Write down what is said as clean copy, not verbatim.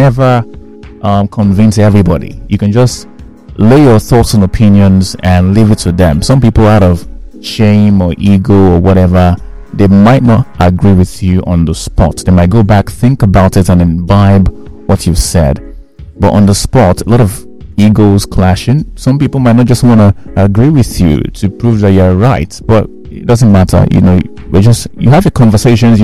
never convince everybody. You can just lay your thoughts and opinions and leave it to them. Some people, out of shame or ego or whatever, they might not agree with you on the spot. They might go back, think about it, and imbibe what you've said. But on the spot, a lot of egos clashing. Some people might not just want to agree with you to prove that you're right, but it doesn't matter. You have your conversations.